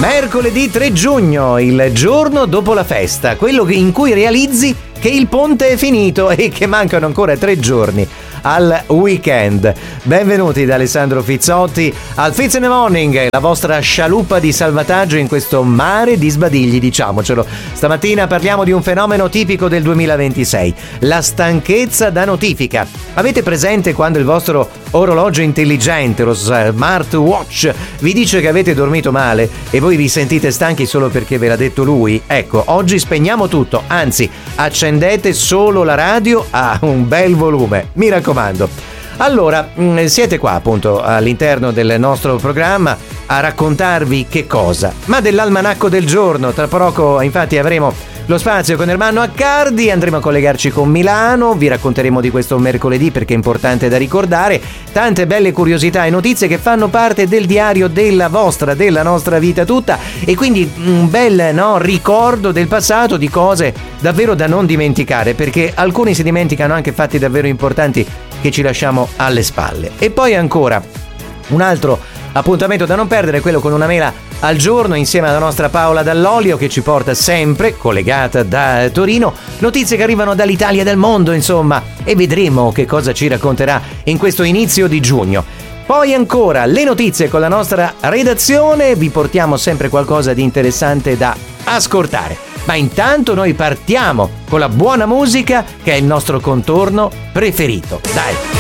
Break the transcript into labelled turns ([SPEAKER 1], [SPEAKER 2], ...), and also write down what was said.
[SPEAKER 1] Mercoledì 3 giugno, il giorno dopo la festa, quello in cui realizzi che il ponte è finito e che mancano ancora 3 giorni al weekend. Benvenuti da Alessandro Fizzotti al Fizz in the Morning, la vostra scialuppa di salvataggio in questo mare di sbadigli, diciamocelo. Stamattina parliamo di un fenomeno tipico del 2026, la stanchezza da notifica. Avete presente quando il vostro orologio intelligente, lo smartwatch, vi dice che avete dormito male e voi vi sentite stanchi solo perché ve l'ha detto lui? Ecco, oggi spegniamo tutto, anzi accendete solo la radio a un bel volume, mi raccomando. Allora, siete qua appunto all'interno del nostro programma a raccontarvi che cosa? Ma dell'almanacco del giorno. Tra poco infatti avremo lo spazio con Ermanno Accardi, andremo a collegarci con Milano, vi racconteremo di questo mercoledì perché è importante da ricordare, tante belle curiosità e notizie che fanno parte del diario della nostra vita tutta, e quindi un bel ricordo del passato, di cose davvero da non dimenticare, perché alcuni si dimenticano anche fatti davvero importanti che ci lasciamo alle spalle. E poi ancora un altro appuntamento da non perdere, quello con una mela al giorno insieme alla nostra Paola Dall'Olio, che ci porta sempre, collegata da Torino, notizie che arrivano dall'Italia e dal mondo, insomma, e vedremo che cosa ci racconterà in questo inizio di giugno. Poi ancora le notizie con la nostra redazione, vi portiamo sempre qualcosa di interessante da ascoltare. Ma intanto noi partiamo con la buona musica, che è il nostro contorno preferito. Dai!